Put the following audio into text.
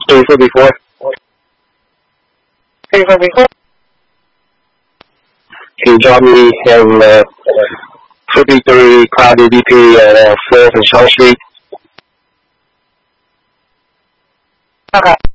34. 34. Can you drop me in 53 Cloudy DP at 4th and Shaw Street? Okay.